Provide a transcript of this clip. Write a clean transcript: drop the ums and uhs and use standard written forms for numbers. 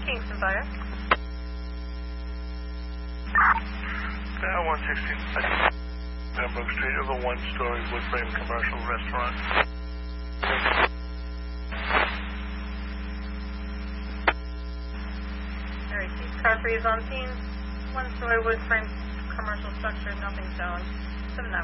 Kingston Fire. Dial 116. Pembroke Street of a one-story wood frame commercial restaurant. Alright, Chief Carfrey is on scene. One-story wood frame commercial structure, nothing shown. 7